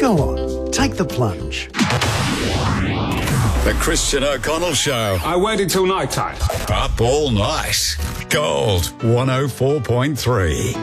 Go on, take the plunge. The Christian O'Connell Show. I waited till night time. Up all night. Gold 104.3.